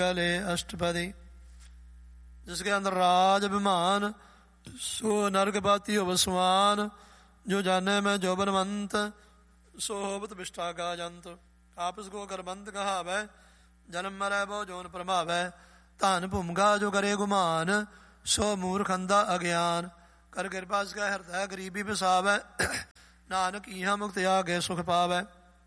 ले अष्टपदी। जिसके अंदर राज अभिमान सो नरक बाती अवसवान। जो जाने में जो बनवंत सो होवत विष्ठा का जंत। आपस को करबंत कहावै जन्म मरै बो जोन प्रमावै। धन भूमगा जो करे गुमान सो मूर्खंदा अज्ञान। कर कृपा का हृदय गरीबी बसावै। नानक इहा मुक्त आगे सुख पावै।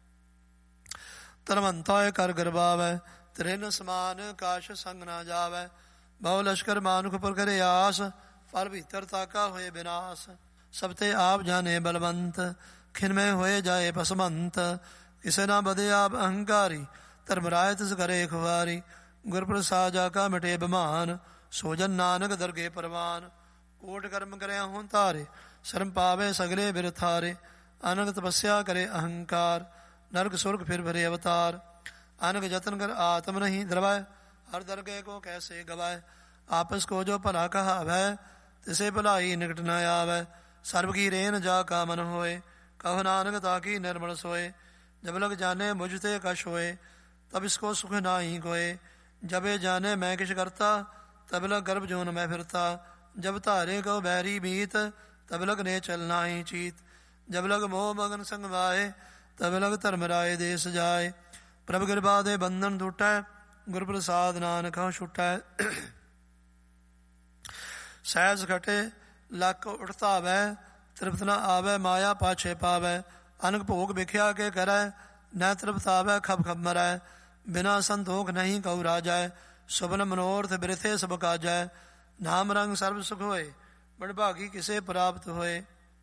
धर्मंता कर गरबावै त्रिन समान काश संग ना जावै। बहु लश्कर मानुख पर करे आस पर भीतर ताका होए विनाश। सबते आप जाने बलवंत खिन में होए जाए पसमंत। किसे ना बदे आप अहंकारी धर्मराय तिस करे खुआरी। गुर प्रसाद जाका मिटे बमान सोजन नानक दरगे परवान। कोट कर्म करे हों तारे शर्म पावे सगले बिरथारे। अनग तपस्या करे अहंकार नरक सुर्ग फिर भरे अवतार। अनग जतन कर आत्म नहीं द्रवाय हर दरगे को कैसे गवाए। आपस को जो भला कहावै तिसे भलाई निकट न आवै। सर्व की रेन जा का मन होए कहो नानक ताकी निर्मल सोए। जब लग जाने मुझते कश होए तब इसको सुख नाही कोए। जबे जाने मैं किश करता तब लग गर्भ जोन मैं फिरता। जब तारे को बैरी बीत तब लग ने चलना ही चीत। जब लग मोह मगन संग वाए तब लग धर्मराय देश जाए। प्रभ कृपा दे बंधन टूटै गुर प्रसाद नानक छुटै। सहज घटे लक उठता वै तृप्त न आवै माया पाछे पावै। अनक भोग बिख्या के करै न तृप्त आवै खब खब मरै। बिना संतोख नहीं कहु राजै सुबन मनोरथ बिरथे सब काजै। नाम रंग सर्व सुख होए बड़भागी किसे प्राप्त होए।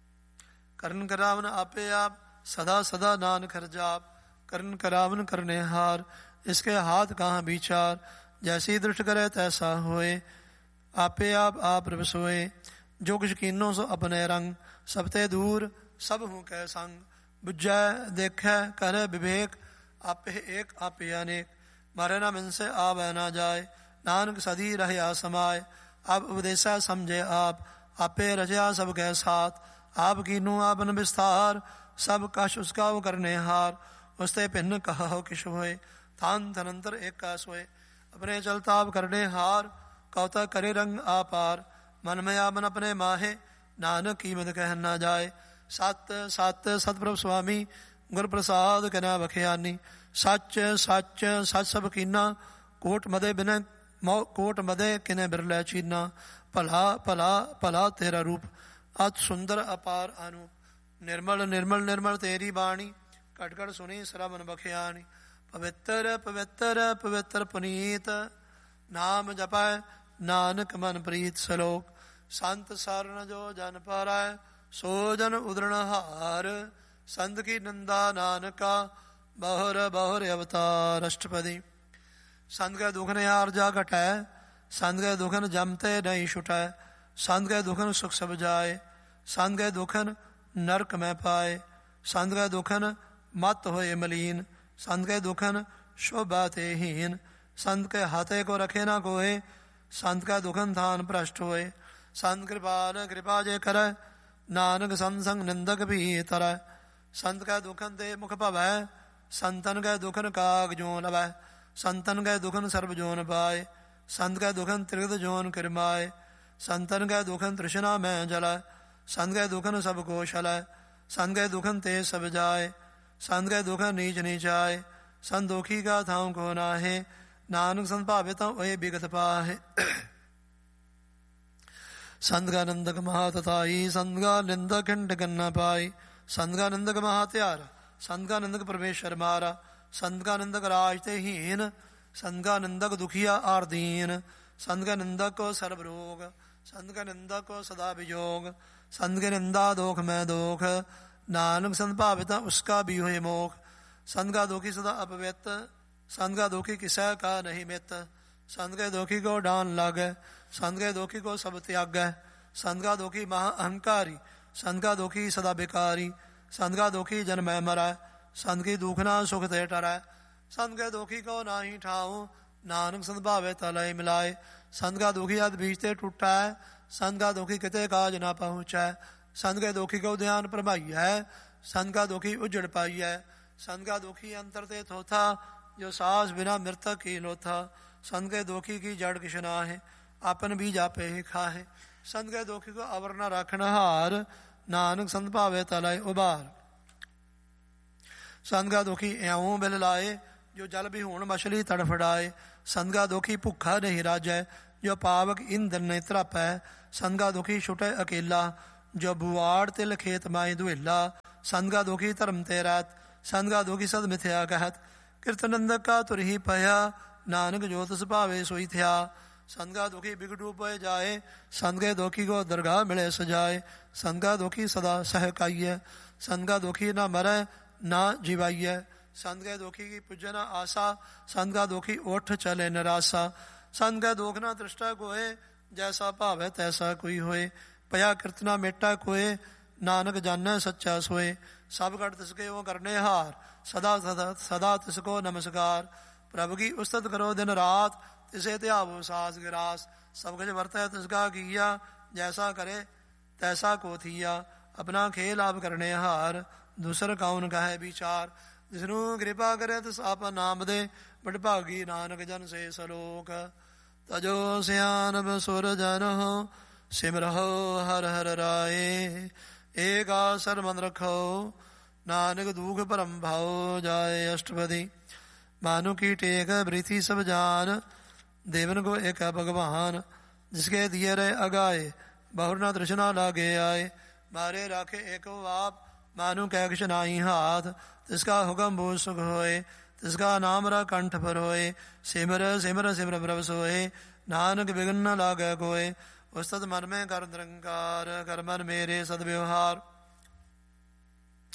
करन करावन आपे आप सदा सदा नानक हर जाप। करन करावन करने हार इसके हाथ कहाँ विचार। जैसी दृष्ट करे तैसा होए आपे आप प्रभ सोए। जो कुछ कीनो सो अपने रंग सबते दूर सब हूँ कै संग। बुझै देखै करे विवेक आपे एक आपे अनेक। मारे न मन से आवे न जाए नानक सदी रहया समाय। अब उपदेशा समझे आप आपे रचया सब कै साथ। आप कीनू आपन विस्तार सब कश उसका वो करने हार। उसते भिन्न कहो किश होए थान धनंतर एक का सोए। अपने चलता आप करने हार कौता करे रंग आपार। मन में आपन अपने माहे नानक कीमत कह न जाए। सत सत सतप्रभ स्वामी गुर प्रसाद कना बखियानी। सच सच सच सब कीना कोट मदे बिन कोट मदे किने बिरलै चीना। भला भला भला तेरा रूप अत सुंदर अपार अनूप। निर्मल निर्मल निर्मल तेरी बाणी घट घट सुनी श्रवण बखियानी। पवित्र पवित्र पवित्र पुनीत नाम जपै नानक मन प्रीत सलोक। संत सारण जो जन पारै सो जन उदरण हार। संत की निंदा नानका बहुर बहुर अवतार अष्टपदी। संत के दुख ने हार जा घटै संत के दुखन जमते नहीं छुटै। संत के दुखन सुख सब जाए संत के दुखन नरक में पाए। संत के दुखन मत होए मलीन संत के दुखन शोभा ते हीन। संत के हाथे को रखे ना कोए संत का दुखन थान भ्रष्ट होए। संत कृपाल कृपा जे करे नानक संग संग निंदक भी तरह। संत का दुखन ते मुख भवै संतन के दुखन काग जो लवै। संतन के दुखन सर्व जोन पाए संत के दुखन त्रिगत जोन किरमाए। संतन के दुखन तृष्णा में जलै संत के दुखन सब को शलै। संत के दुखन ते सब जाए संत के दुखन नीच नीच आए। संत दुखी का थाम को नाहे नानक संत भावित वही विगत पाहे। संत का निंदक महातताई संत का निंदक खंड करना पाई। संत का निंदक महात्यार संत का निंदक परमेश्वर मारा। संत का निंदक राज ते हीन संत का निंदक दुखिया आर्दीन। संत का निंदक को सर्व रोग संत का निंदक को सदा वियोग। संत के निंदा दोख में दोख नानक संत भाविता उसका भी हुए मोख। संत का दुखी सदा अपवित संत का दुखी किसा का नहीं मित। संत के दुखी को डान लागे संत के दुखी को सब त्यागै। संत का दुखी महा अहंकारी संत का दुखी सदा बेकारी। संत का दुखी जन्म मरै संत की दुखना सुख ते टरै। संत के दुखी को नाही ठाऊं नानक संत भावे तलय मिलाए। संत का दुखी अद बीजते टूटा है संत का दुखी किते काज ना पहुँचै। संत के दुखी को ध्यान प्रभाई है संत का दुखी उजड़ पाई है। संत का दुखी अंतर ते थोथा जो सास बिना मृतक की लोथा। संत के दोखी की जड़ किश नाहे, आपन बीज आपे ही खाहे। संत के दोखी को अवर न राखण हार, नानक संत भावे तलाए उबार। संत का दुखी एवं बिल लाए, जो जल भी होण मछली तड़फड़ाए। संत का दुखी भुखा नहीं राजै, जो पावक इंद्र नहीं त्रापै। संत का दुखी छुटे अकेला, जो बुआड़ तिल खेत माई दुहेला। संत का दुखी धर्म ते रात, संत का दुखी सद मिथ्या कहत। कीर्तनंदक का तुर ही पया, नानक जो तिस भावे सोई थया। संत का दुखी बिगड़ू पय जाए, संत के दुखी को दरगाह मिले सजाए। संत का दुखी सदा सहकाइय, संत का दुखी न मरै ना जीवाइय। संत के दुखी की पूजन आशा, संत का दुखी ओठ चले निराशा। संत का दुख न दृष्टा कोय, जैसा भावे तैसा कोई होए। पया कीर्तना मेटा कोय, नानक जानै सच्चा सोए। सब गढ़ तिसके वो करने हार, सदा सदा सदा तिसको नमस्कार। प्रभु की उस्तत करो दिन रात, तिसे त्यावो सास गिरास। सब कुछ वर्तै तिसका किया, जैसा करे तैसा को थिया। अपना खेल आप करने हार, दूसर कौन कहे विचार। जिसनु कृपा करे तिस आप नाम दे, बड़ भागी नानक जन से सलोक। तजो सियानब सुर जन हो, सिमरहो हर हर राय। एक आसर मन रखो, नानक दुख परम भाओ जाए। अष्टपदी। मानु की टेक वृथि सब जान, देवन को एक भगवान। जिसके दिए रहे अगाए, बहुर न तृष्णा लागे आए। मारे राखे एको आप, मानु कै किश नाई हाथ। तिसका हुक्म बूझ सुख होए, तिसका नाम रा कंठ पर होए। सिमर सिमर सिमर प्रभ सोए, नानक बिघन न लागे कोय। उस्तत मन में कर निरंकार, कर मन मेरे सद व्यवहार।